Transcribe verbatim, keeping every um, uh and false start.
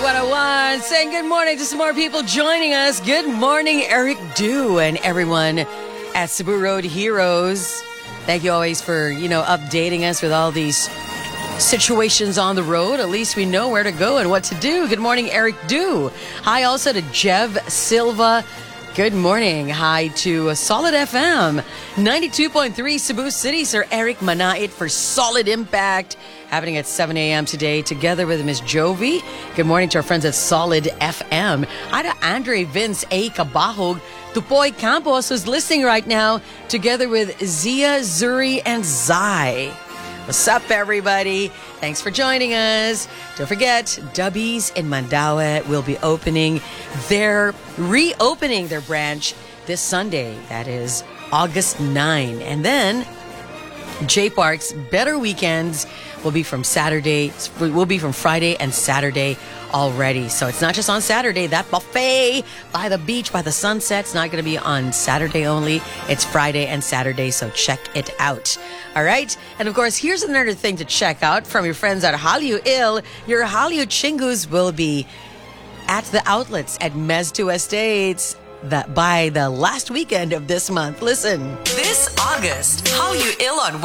one oh one. Saying good morning to some more people joining us. Good morning, Eric Dew and everyone at Cebu Road Heroes. Thank you always for, you know, updating us with all these situations on the road. At least we know where to go and what to do. Good morning, Eric Dew. Hi also to Jev Silva. Good morning. Hi to Solid F M. ninety-two point three Cebu City. Sir Eric Manait for Solid Impact. Happening at seven a.m. today together with Miss Jovi. Good morning to our friends at Solid F M. Hi to Andre Vince A. Cabahog. Tupoy Campos, who's listening right now, together with Zia, Zuri, and Zai. What's up, everybody? Thanks for joining us. Don't forget, Dubbies in Mandaue will be opening their, reopening their branch this Sunday. That is August ninth. And then J Park's Better Weekends will be from Saturday, will be from Friday and Saturday already. So it's not just on Saturday. That buffet by the beach, by the sunset, it's not going to be on Saturday only. It's Friday and Saturday, so check it out. All right? And of course, here's another thing to check out from your friends at Hallyu Il. Your Hallyu Chingus will be at the outlets at Mez two Estates that by the last weekend of this month. Listen. This August, Hallyu Il on